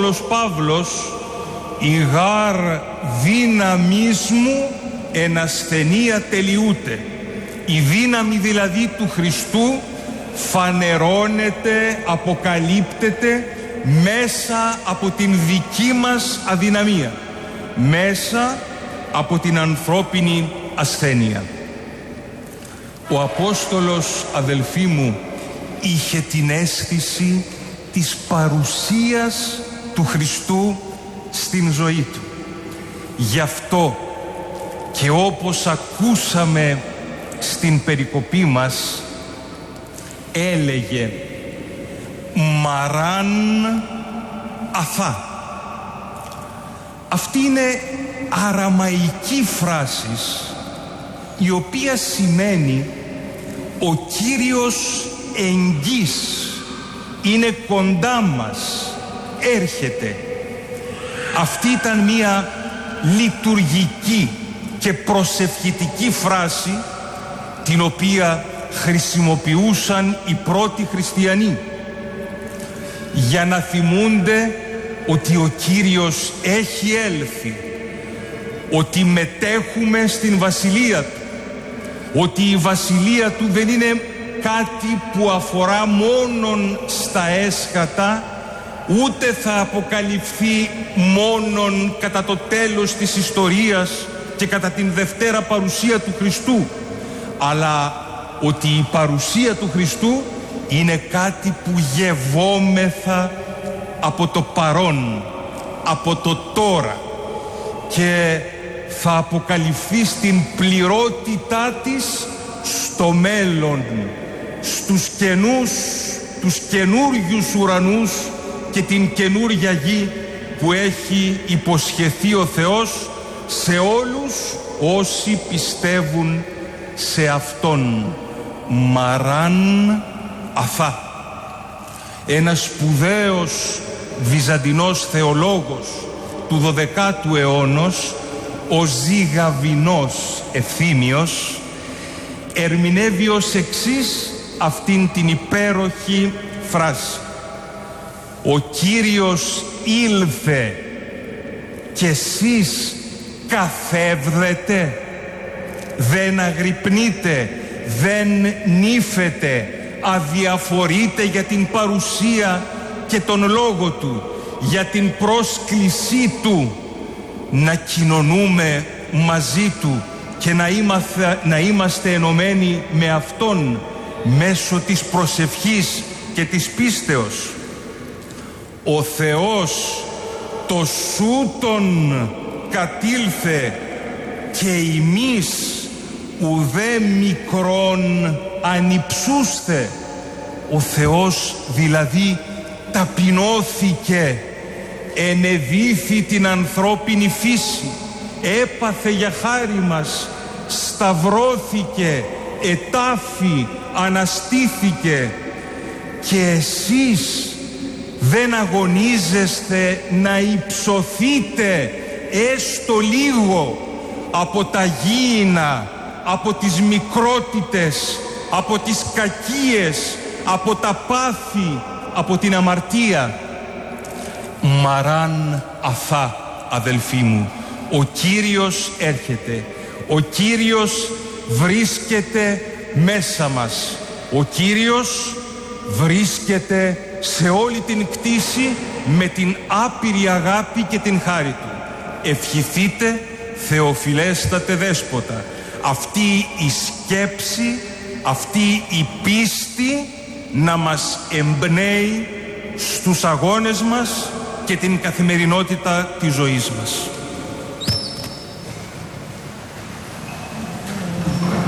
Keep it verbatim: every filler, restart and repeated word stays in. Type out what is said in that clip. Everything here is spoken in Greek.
Απόστολος Παύλος, «Η γάρ δύναμις μου εν ασθενεία τελειούται». Η δύναμη δηλαδή του Χριστού φανερώνεται, αποκαλύπτεται μέσα από την δική μας αδυναμία, μέσα από την ανθρώπινη ασθένεια. Ο Απόστολος, αδελφοί μου, είχε την αίσθηση της παρουσίας του Χριστού στην ζωή του. Γι' αυτό και όπως ακούσαμε στην περικοπή μας, έλεγε «Μαράν αθά». Αυτή είναι αραμαϊκή φράση, η οποία σημαίνει «Ο Κύριος εγγύς, είναι κοντά μας, έρχεται». Αυτή ήταν μια λειτουργική και προσευχητική φράση την οποία χρησιμοποιούσαν οι πρώτοι χριστιανοί για να θυμούνται ότι ο Κύριος έχει έλθει, ότι μετέχουμε στην βασιλεία του, ότι η βασιλεία του δεν είναι κάτι που αφορά μόνον στα έσχατα, ούτε θα αποκαλυφθεί μόνον κατά το τέλος της ιστορίας και κατά την δευτέρα παρουσία του Χριστού, αλλά ότι η παρουσία του Χριστού είναι κάτι που γευόμεθα από το παρόν, από το τώρα, και θα αποκαλυφθεί στην πληρότητά της στο μέλλον, στους καινούς, τους καινούριους ουρανούς και την καινούρια γη που έχει υποσχεθεί ο Θεός σε όλους όσοι πιστεύουν σε Αυτόν. Μαράν αθά. Ένας σπουδαίος βυζαντινός θεολόγος του δωδεκάτου αιώνος, ο Ζηγαβινός Ευθύμιος, ερμηνεύει ως εξής αυτήν την υπέροχη φράση: «Ο Κύριος ήλθε και εσείς καθεύδετε, δεν αγρυπνείτε, δεν νύφετε, αδιαφορείτε για την παρουσία και τον λόγο Του, για την πρόσκλησή Του, να κοινωνούμε μαζί Του και να είμαστε, να είμαστε ενωμένοι με Αυτόν μέσω της προσευχής και της πίστεως. Ο Θεός το σούτον κατήλθε και ημείς ουδέ μικρόν ανυψούστε». Ο Θεός δηλαδή ταπεινώθηκε, ενεδύθη την ανθρώπινη φύση, έπαθε για χάρη μας, σταυρώθηκε, ετάφη, αναστήθηκε, και εσείς δεν αγωνίζεστε να υψωθείτε έστω λίγο από τα γήινα, από τις μικρότητες, από τις κακίες, από τα πάθη, από την αμαρτία. Μαράν αθά, αδελφοί μου, ο Κύριος έρχεται, ο Κύριος βρίσκεται μέσα μας, ο Κύριος βρίσκεται σε όλη την κτήση με την άπειρη αγάπη και την χάρη Του. Ευχηθείτε, Θεοφιλέστατε Δέσποτα, αυτή η σκέψη, αυτή η πίστη να μας εμπνέει στους αγώνες μας και την καθημερινότητα της ζωής μας.